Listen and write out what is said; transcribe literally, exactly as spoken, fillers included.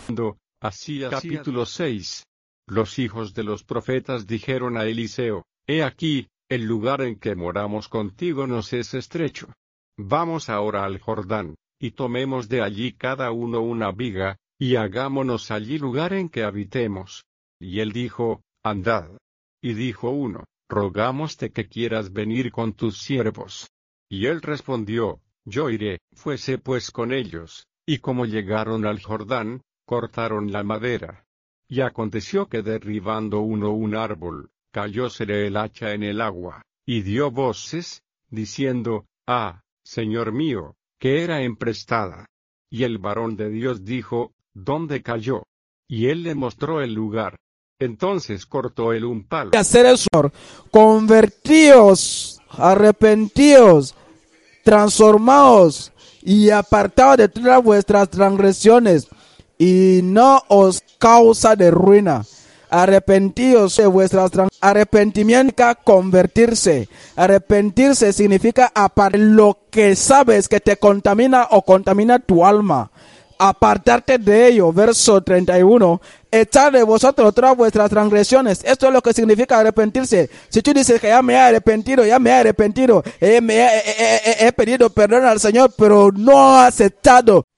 Así, capítulo seis. Los hijos de los profetas dijeron a Eliseo: He aquí, el lugar en que moramos contigo nos es estrecho. Vamos ahora al Jordán, y tomemos de allí cada uno una viga, y hagámonos allí lugar en que habitemos. Y él dijo: Andad. Y dijo uno: Rogámoste que quieras venir con tus siervos. Y él respondió: Yo iré. Fuese pues con ellos, y como llegaron al Jordán, cortaron la madera. Y aconteció que derribando uno un árbol, cayósele el hacha en el agua, y dio voces, diciendo: Ah, Señor mío, que era emprestada. Y el varón de Dios dijo: ¿Dónde cayó? Y él le mostró el lugar. Entonces cortó él un palo. Hacer eso, convertíos, arrepentíos, transformaos y apartaos de todas vuestras transgresiones, y no os causa de ruina. Arrepentíos de vuestras transgresiones. Arrepentimiento significa convertirse. Arrepentirse significa apartar lo que sabes que te contamina o contamina tu alma. Apartarte de ello. Verso treinta y uno. Echad de vosotros todas vuestras transgresiones. Esto es lo que significa arrepentirse. Si tú dices que ya me he arrepentido, ya me he arrepentido, eh, me he, he, he, he pedido perdón al Señor, pero no ha aceptado